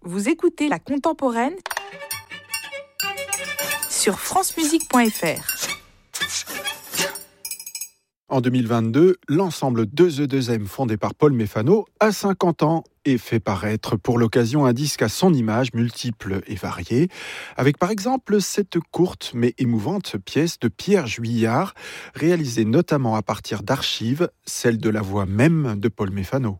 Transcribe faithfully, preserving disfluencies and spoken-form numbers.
Vous écoutez La Contemporaine sur france musique point f r. En deux mille vingt-deux, l'ensemble deux E deux M fondé par Paul Méfano a cinquante ans et fait paraître pour l'occasion un disque à son image, multiple et varié, avec par exemple cette courte mais émouvante pièce de Pierre Juillard, réalisée notamment à partir d'archives, celle de la voix même de Paul Méfano.